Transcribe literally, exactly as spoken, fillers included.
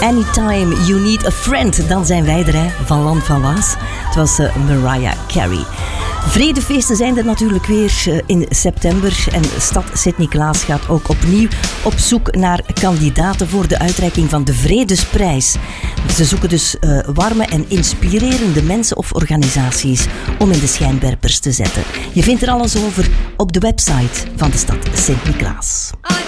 Anytime You Need a Friend. Dan zijn wij er, hè, van Land van Waas. Het was uh, Mariah Carey. Vredefeesten zijn er natuurlijk weer uh, in september. En de stad Sint-Niklaas gaat ook opnieuw op zoek naar kandidaten voor de uitreiking van de Vredesprijs. Ze zoeken dus uh, warme en inspirerende mensen of organisaties om in de schijnwerpers te zetten. Je vindt er alles over op de website van de stad Sint-Niklaas.